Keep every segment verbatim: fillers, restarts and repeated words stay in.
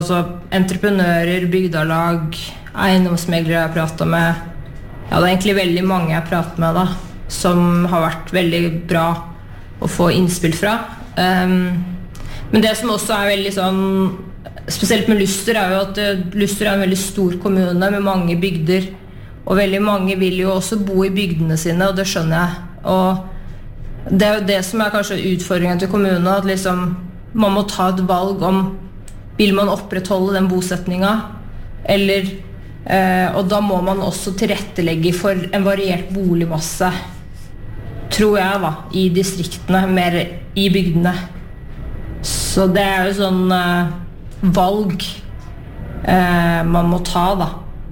altså entreprenører, bygdelag, eiendomsmeglere jeg pratet med. Ja, det er egentlig veldig mange jeg pratet med da, som har vært veldig bra å få innspill fra. Um, men det som også er veldig sånn, spesielt med Luster, er jo at Luster er en veldig stor kommune med mange bygder, og veldig mange vil jo også bo i bygdene sine, og det skjønner jeg. Og det er jo det som er kanskje utfordringen til kommunen, at liksom, man må ta et valg om vil man opprettholde den bosetningen, eller Eh, og da må man også tilrettelegge for en variert boligmasse, tror jeg da, i distriktene, mer i bygdene. Så det er jo sånn eh, valg eh, man må ta da.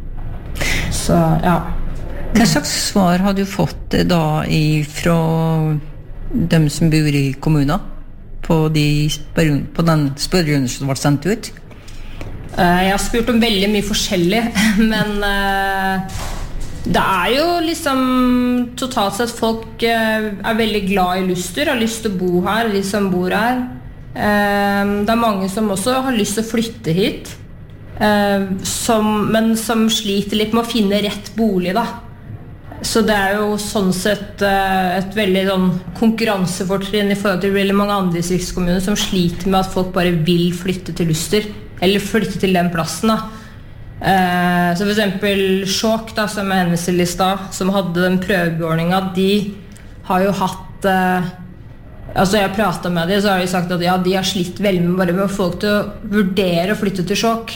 Så ja. Hva slags svar har du fått da fra dem som bor i kommunen på, de spør- på den spørrerunden som ble sendt ut? Jeg har spurt om veldig mye forskjellig, men uh, det er jo liksom totalt sett folk uh, er veldig glad i Luster, har lyst til å bo her, de som bor her. Uh, det er mange som også har lyst til å flytte hit, uh, som, men som sliter litt med å finne rett bolig da. Så det er jo sånn sett uh, et veldig sånn konkurransefortrinn i forhold til veldig mange andre distriktskommuner som sliter med at folk bare vil flytte til Luster, eller flytte til den plassen da. Eh, så for eksempel Sjåk da, som er henvisningslista, som hadde den prøveordningen, de har jo hatt eh, altså jeg pratet med dem, så har de sagt at ja, de har slitt veldig med bare med folk til å vurdere å flytte til Sjåk.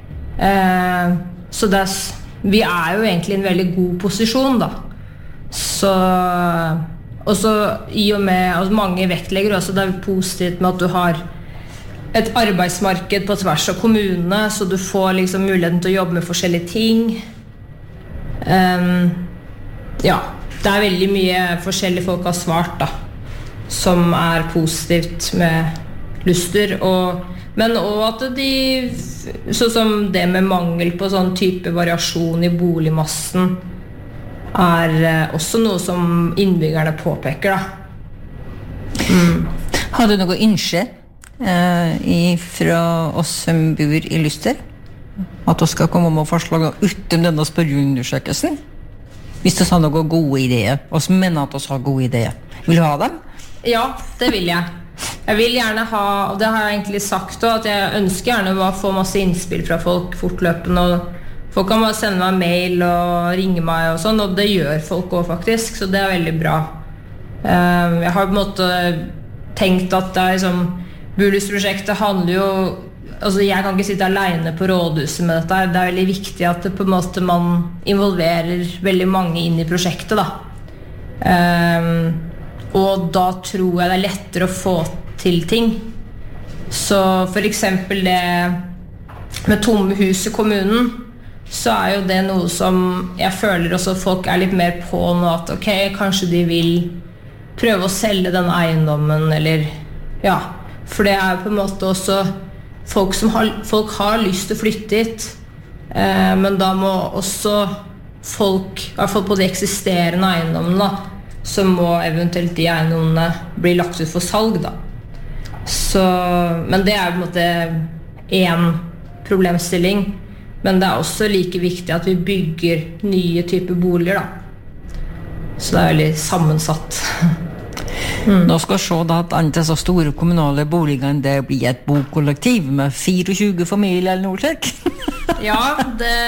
Eh, så det er, vi er jo egentlig i en veldig god posisjon da. Så også i og med at mange vektlegger også, det er positivt med at du har et arbeidsmarked på tvers av kommunene, så du får liksom muligheten til å jobbe med forskjellige ting. Um, ja, det er veldig mye forskjellige folk har svart da, som er positivt med Luster, og, men også at de, sånn som det med mangel på sånn type variasjon i boligmassen, er også noe som innbyggerne påpeker da. Mm. Har du noe innskje Eh, fra oss som bor i Luster at vi skal komme med forslag utom denne spørreundersøkelsen hvis du har noen gode ideer og som mener at vi har gode ideer, vil du ha dem? Ja, det vil jeg. Jeg vil gjerne ha, og det har jeg egentlig sagt også, at jeg ønsker gjerne å få masse innspill fra folk fortløpende, og folk kan bare sende meg mail og ringe meg og sånn, og det gjør folk også faktisk, så det er veldig bra. Jeg har på en måte tenkt at det er liksom Bulusprosjektet handler jo, altså jeg kan ikke sitte alene på rådhuset med dette, det er veldig viktig at det på en måte man involverer veldig mange inn i prosjektet da. Um, og da tror jeg det er lettere å få til ting. Så for eksempel det med tomme hus i kommunen, så er jo det noe som jeg føler også folk er litt mer på nå, at ok, kanskje de vil prøve å selge den eiendommen, eller ja, for det er på en måte også folk som har, folk har lyst til å flytte hit, eh, men da må også folk, i hvert fall på de eksisterende eiendommene da, så må eventuelt de eiendommene bli lagt ut for salg da. Så, men det er på en måte en problemstilling, men det er også like viktig at vi bygger nye typer boliger da. Så det er veldig sammensatt. Mm. Nå skal vi se da at andre så store kommunale boligene det blir et bokollektiv med tjuefire familier eller noe slik. Ja, det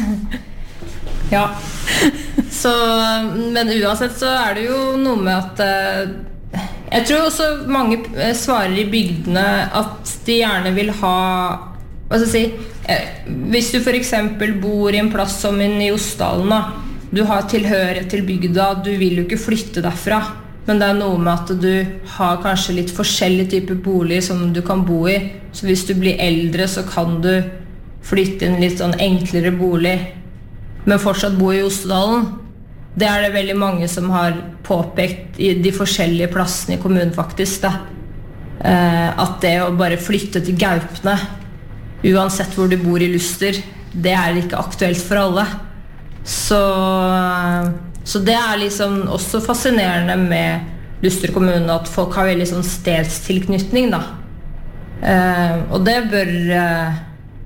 ja. Så, men uansett så er det jo noe med at jeg tror også mange svarer i bygdene at de gjerne vil ha, hva skal jeg si, hvis du for eksempel bor i en plass som i Osdalen da, du har tilhørighet til bygda, du vil jo ikke flytte derfra. Men det er noe med at du har kanskje litt forskjellige typer bolig som du kan bo i. Så hvis du blir eldre så kan du flytte inn litt sånn enklere bolig, men fortsatt bo i Osdalen. Det er det veldig mange som har påpekt i de forskjellige plassene i kommunen faktisk da. At det å bare flytte til Gaupne, uansett hvor du bor i Luster, det er ikke aktuelt for alle. Så... Så det er liksom også fascinerende med Luster kommune at folk har veldig sånn stedstilknytning da. Eh, og det bør,